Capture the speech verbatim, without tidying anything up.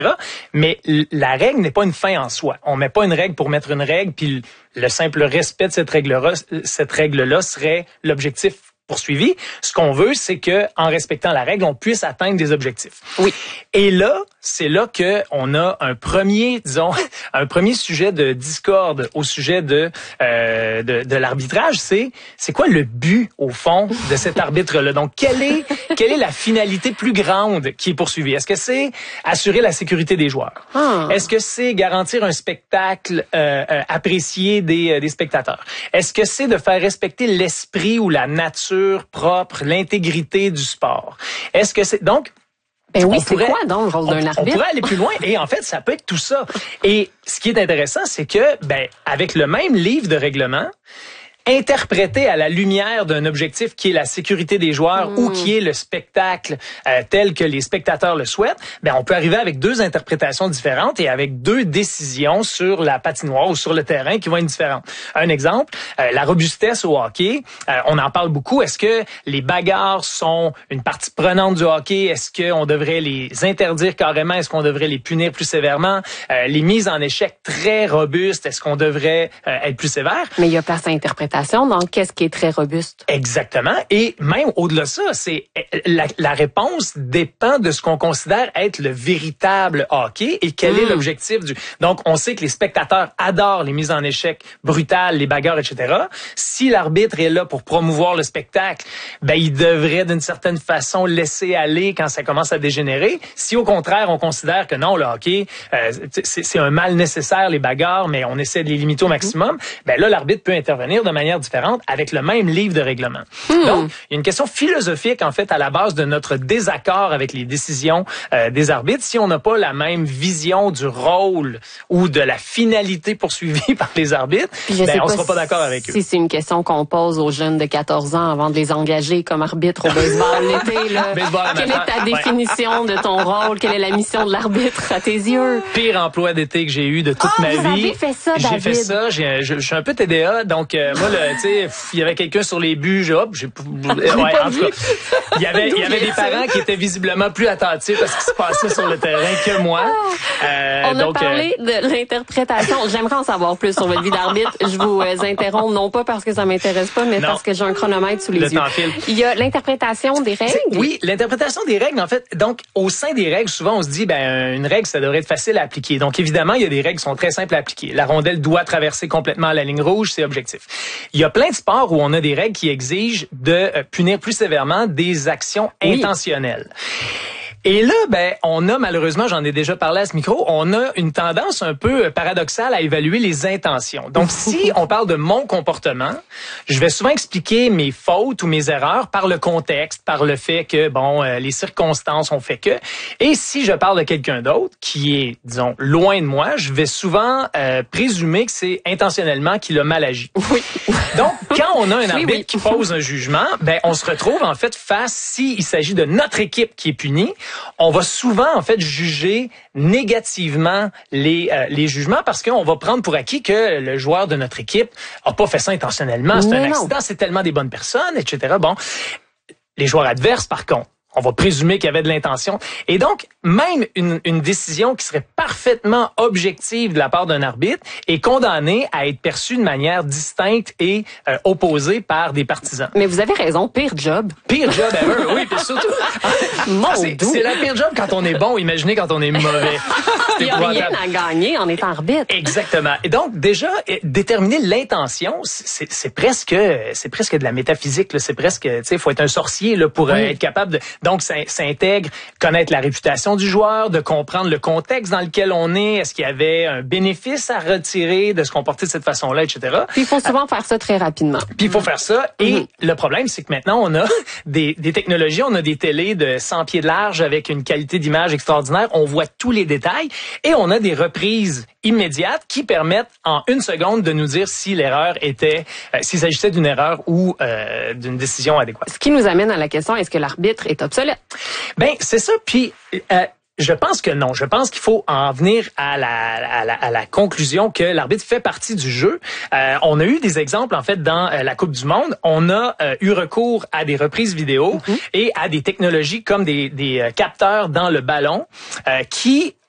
Mais la règle n'est pas une fin en soi. On met pas une règle pour mettre une règle, puis le simple respect de cette règle-là, cette règle-là serait l'objectif poursuivi. Ce qu'on veut, c'est que, en respectant la règle, on puisse atteindre des objectifs. Oui. Et là, c'est là que on a un premier, disons, un premier sujet de discorde au sujet de euh, de, de l'arbitrage. C'est c'est quoi le but au fond de cet arbitre-là? Donc, quelle est quelle est la finalité plus grande qui est poursuivie? Est-ce que c'est assurer la sécurité des joueurs? Ah. Est-ce que c'est garantir un spectacle euh, euh, apprécié des des spectateurs? Est-ce que c'est de faire respecter l'esprit ou la nature propre, l'intégrité du sport? Est-ce que c'est donc Ben oui, on c'est pourrait, quoi donc le rôle d'un arbitre? On pourrait aller plus loin et en fait, ça peut être tout ça. Et ce qui est intéressant, c'est que ben avec le même livre de règlement, interprété à la lumière d'un objectif qui est la sécurité des joueurs mmh. ou qui est le spectacle euh, tel que les spectateurs le souhaitent, ben on peut arriver avec deux interprétations différentes et avec deux décisions sur la patinoire ou sur le terrain qui vont être différentes. Un exemple, euh, la robustesse au hockey, euh, on en parle beaucoup. Est-ce que les bagarres sont une partie prenante du hockey? Est-ce qu'on devrait les interdire carrément? Est-ce qu'on devrait les punir plus sévèrement? Euh, les mises en échec très robustes, est-ce qu'on devrait euh, être plus sévère? Mais il y a place à interprétation. Donc, qu'est-ce qui est très robuste? Exactement. Et même au-delà de ça, c'est la, la réponse dépend de ce qu'on considère être le véritable hockey et quel mmh. est l'objectif du. Donc, on sait que les spectateurs adorent les mises en échec brutales, les bagarres, et cetera. Si l'arbitre est là pour promouvoir le spectacle, ben il devrait d'une certaine façon laisser aller quand ça commence à dégénérer. Si au contraire on considère que non, le hockey, euh, c'est, c'est un mal nécessaire les bagarres, mais on essaie de les limiter au maximum, mmh. ben là l'arbitre peut intervenir de manière différente avec le même livre de règlement. Hmm. Donc, il y a une question philosophique en fait à la base de notre désaccord avec les décisions euh, des arbitres. Si on n'a pas la même vision du rôle ou de la finalité poursuivie par les arbitres, ben, on ne sera pas d'accord avec si eux. Si c'est une question qu'on pose aux jeunes de quatorze ans avant de les engager comme arbitre au baseball l'été, là. Baseball Quelle est ta définition ouais. de ton rôle? Quelle est la mission de l'arbitre à tes yeux? Pire emploi d'été que j'ai eu de toute oh, ma vous vie. Avez fait ça, David. J'ai fait ça. J'ai, je, je suis un peu T D A, donc euh, moi, tu sais, il y avait quelqu'un sur les buts, j'ai, hop, j'ai, ouais, en tout cas, il y avait, il y avait des parents qui étaient visiblement plus attentifs à ce qui se passait sur le terrain que moi. Euh, On donc, a parlé euh... de l'interprétation. J'aimerais en savoir plus sur votre vie d'arbitre. Je vous euh, interromps, non pas parce que ça m'intéresse pas, mais non. parce que j'ai un chronomètre sous les le yeux. Temps file. Il y a l'interprétation des règles. C'est, oui, l'interprétation des règles, en fait. Donc, au sein des règles, souvent, on se dit, ben, une règle, ça devrait être facile à appliquer. Donc, évidemment, il y a des règles qui sont très simples à appliquer. La rondelle doit traverser complètement la ligne rouge, c'est objectif. Il y a plein de sports où on a des règles qui exigent de punir plus sévèrement des actions oui. intentionnelles. Et là, ben, on a malheureusement, j'en ai déjà parlé à ce micro, on a une tendance un peu paradoxale à évaluer les intentions. Donc, si on parle de mon comportement, je vais souvent expliquer mes fautes ou mes erreurs par le contexte, par le fait que, bon, euh, les circonstances ont fait que. Et si je parle de quelqu'un d'autre qui est, disons, loin de moi, je vais souvent euh, présumer que c'est intentionnellement qu'il a mal agi. Oui. Donc, quand on a un arbitre oui, oui. qui pose un jugement, ben, on se retrouve en fait face, s'il s'agit de notre équipe qui est punie, on va souvent en fait juger négativement les euh, les jugements parce qu'on va prendre pour acquis que le joueur de notre équipe a pas fait ça intentionnellement, c'est Mais un non. accident, c'est tellement des bonnes personnes, et cetera. Bon, les joueurs adverses par contre, on va présumer qu'il y avait de l'intention. Et donc, même une, une décision qui serait parfaitement objective de la part d'un arbitre est condamnée à être perçue de manière distincte et euh, opposée par des partisans. Mais vous avez raison, pire job. Pire job ever, oui, puis surtout... Mon c'est, c'est la pire job quand on est bon, imaginez quand on est mauvais. Il n'y a rien à gagner en étant arbitre. Exactement. Et donc, déjà, déterminer l'intention, c'est, c'est presque c'est presque de la métaphysique. Là. C'est presque, tu sais, il faut être un sorcier là, pour oui. être capable de... Donc, ça, ça intègre connaître la réputation du joueur, de comprendre le contexte dans lequel on est, est-ce qu'il y avait un bénéfice à retirer de se comporter de cette façon-là, et cetera. Puis il faut souvent euh, faire ça très rapidement. Puis il faut faire ça. Et mm-hmm. le problème, c'est que maintenant, on a des, des technologies, on a des télés de cent pieds de large avec une qualité d'image extraordinaire. On voit tous les détails et on a des reprises immédiates qui permettent en une seconde de nous dire si l'erreur était, euh, s'il s'agissait d'une erreur ou euh, d'une décision adéquate. Ce qui nous amène à la question, est-ce que l'arbitre est obsolète? Ben, c'est ça. Puis, euh, je pense que non. Je pense qu'il faut en venir à la, à la, à la conclusion que l'arbitre fait partie du jeu. Euh, on a eu des exemples, en fait, dans euh, la Coupe du Monde. On a euh, eu recours à des reprises vidéo mm-hmm. et à des technologies comme des, des euh, capteurs dans le ballon euh, qui